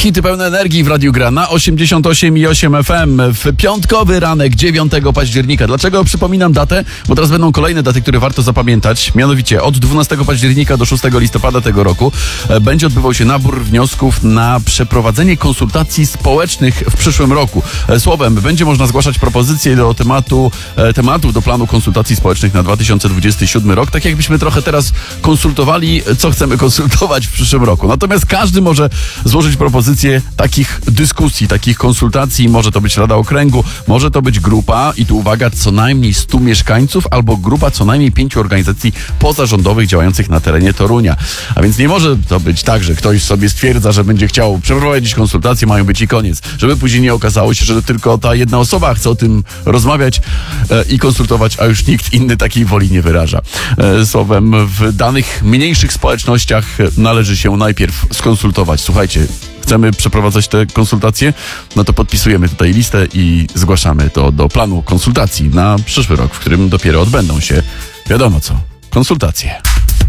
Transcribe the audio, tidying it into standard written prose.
Hity pełne energii w Radiu Gra na 88,8 FM w piątkowy ranek 9 października. Dlaczego przypominam datę? Bo teraz będą kolejne daty, które warto zapamiętać. Mianowicie od 12 października do 6 listopada tego roku będzie odbywał się nabór wniosków na przeprowadzenie konsultacji społecznych w przyszłym roku. Słowem, będzie można zgłaszać propozycje do tematów do planu konsultacji społecznych na 2027 rok. Tak jakbyśmy trochę teraz konsultowali, co chcemy konsultować w przyszłym roku. Natomiast każdy może złożyć propozycję takich dyskusji, takich konsultacji. Może to być Rada Okręgu, może to być grupa i tu uwaga, co najmniej 100 mieszkańców albo grupa co najmniej 5 organizacji pozarządowych działających na terenie Torunia. A więc nie może to być tak, że ktoś sobie stwierdza, że będzie chciał przeprowadzić konsultacje, mają być i koniec. Żeby później nie okazało się, że tylko ta jedna osoba chce o tym rozmawiać i konsultować, a już nikt inny takiej woli nie wyraża. Słowem, w danych mniejszych społecznościach należy się najpierw skonsultować. Słuchajcie, chcemy przeprowadzać te konsultacje, no to podpisujemy tutaj listę i zgłaszamy to do planu konsultacji na przyszły rok, w którym dopiero odbędą się, wiadomo co, konsultacje.